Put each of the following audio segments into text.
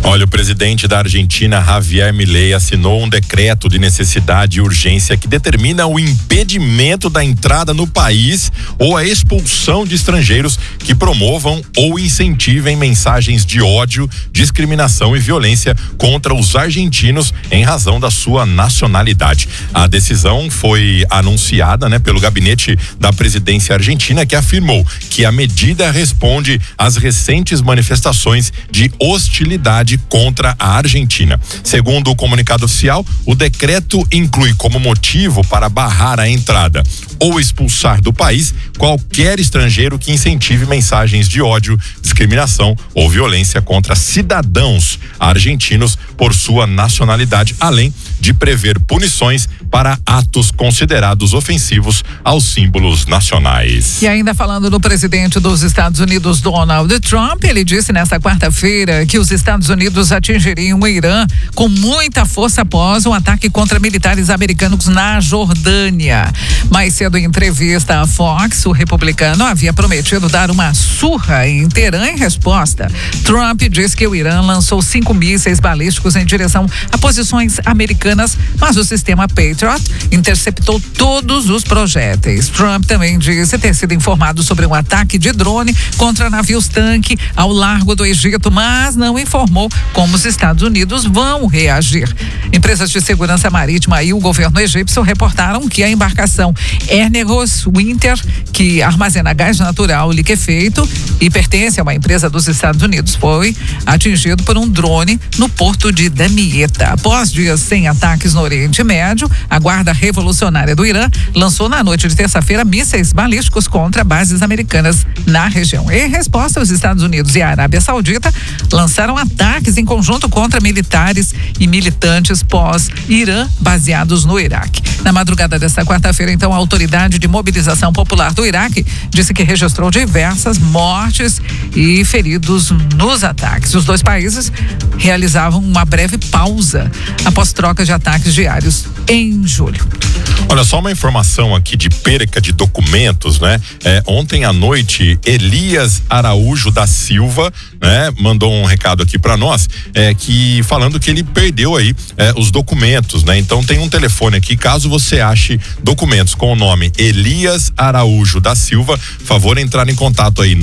Olha, o presidente da Argentina, Javier Milei, assinou um decreto de necessidade e urgência que determina o impedimento da entrada no país ou a expulsão de estrangeiros que promovam ou incentivem mensagens de ódio, discriminação e violência contra os argentinos em razão da sua nacionalidade. A decisão foi anunciada, pelo gabinete da presidência argentina, que afirmou que a medida responde às recentes manifestações de hostilidade contra a Argentina. Segundo o comunicado oficial, o decreto inclui como motivo para barrar a entrada ou expulsar do país qualquer estrangeiro que incentive mensagens de ódio, discriminação ou violência contra cidadãos argentinos por sua nacionalidade, além de prever punições para atos considerados ofensivos aos símbolos nacionais. E ainda falando do presidente dos Estados Unidos, Donald Trump, ele disse nesta quarta-feira que os Estados Unidos atingiriam o Irã com muita força após um ataque contra militares americanos na Jordânia. Mais cedo, em entrevista à Fox, o republicano havia prometido dar uma surra em Teherã em resposta. Trump disse que o Irã lançou 5 mísseis balísticos em direção a posições americanas, mas o sistema Patriot interceptou todos os projéteis. Trump também disse ter sido informado sobre um ataque de drone contra navios-tanque ao largo do Egito, mas não informou como os Estados Unidos vão reagir. Empresas de segurança marítima e o governo egípcio reportaram que a embarcação Eneros Winter, que armazena gás natural liquefeito e pertence a uma empresa dos Estados Unidos, foi atingido por um drone no porto de Damietta. Após dias sem ataques no Oriente Médio, a Guarda Revolucionária do Irã lançou na noite de terça-feira mísseis balísticos contra bases americanas na região. Em resposta, os Estados Unidos e a Arábia Saudita lançaram ataques em conjunto contra militares e militantes pós-Irã baseados no Iraque. Na madrugada desta quarta-feira, então, a Autoridade de Mobilização Popular do Iraque disse que registrou diversas mortes e feridos nos ataques. Os dois países realizavam uma breve pausa após trocas de ataques diários em julho. Olha, só uma informação aqui de perca de documentos, ontem à noite, Elias Araújo da Silva, mandou um recado aqui para nós, que falando que ele perdeu aí os documentos, Então tem um telefone aqui, caso você ache documentos com o nome Elias Araújo da Silva, favor entrar em contato aí,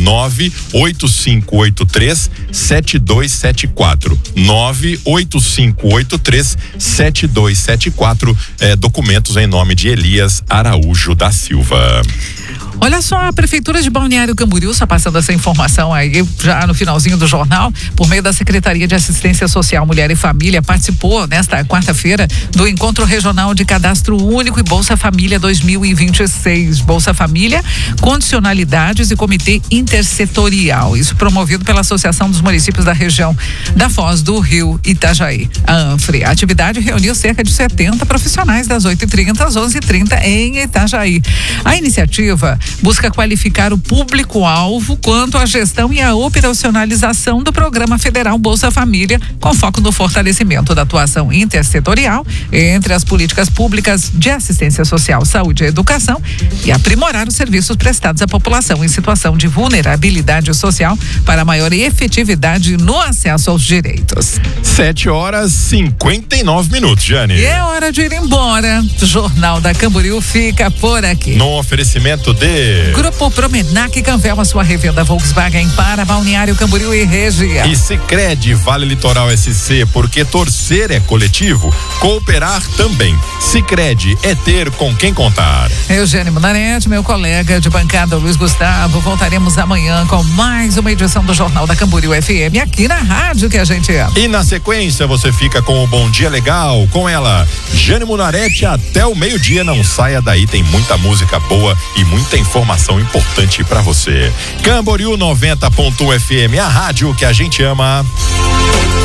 98583-7274, 98583-7274, documentos em nome de Elias Araújo da Silva. Olha só, a Prefeitura de Balneário Camboriú, só passando essa informação aí já no finalzinho do jornal, por meio da Secretaria de Assistência Social, Mulher e Família, participou nesta quarta-feira do Encontro Regional de Cadastro Único e Bolsa Família 2026. Bolsa Família, Condicionalidades e Comitê Intersetorial. Isso promovido pela Associação dos Municípios da Região da Foz do Rio Itajaí, a ANFRE. A atividade reuniu cerca de 70 profissionais das 8h30 às 11h30 em Itajaí. A iniciativa busca qualificar o público-alvo quanto à gestão e à operacionalização do Programa Federal Bolsa Família, com foco no fortalecimento da atuação intersetorial entre as políticas públicas de assistência social, saúde e educação e aprimorar os serviços prestados à população em situação de vulnerabilidade social para maior efetividade no acesso aos direitos. 7h59, Jane. E é hora de ir embora. O Jornal da Camboriú fica por aqui. No oferecimento de Grupo Promenac Canvel, a sua revenda Volkswagen para Balneário Camboriú e região. E Sicredi Vale Litoral SC, porque torcer é coletivo, cooperar também. Sicredi é ter com quem contar. Eugênio Munarete, meu colega de bancada Luiz Gustavo, voltaremos amanhã com mais uma edição do Jornal da Camboriú FM, aqui na rádio que a gente ama. E na sequência você fica com o Bom Dia Legal, com ela, Jane Munarete, até o meio-dia. Não saia daí, tem muita música boa e muita informação importante pra você. Camboriú 90.1 FM, a rádio que a gente ama.